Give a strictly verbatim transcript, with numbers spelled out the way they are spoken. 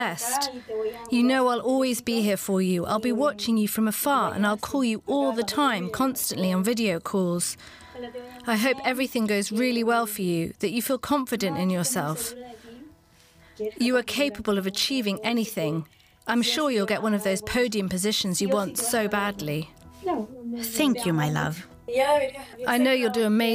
best. You know I'll always be here for you. I'll be watching you from afar and I'll call you all the time, constantly on video calls. I hope everything goes really well for you, that you feel confident in yourself. You are capable of achieving anything. I'm sure you'll get one of those podium positions you want so badly. Thank you, my love. I know you'll do amazing.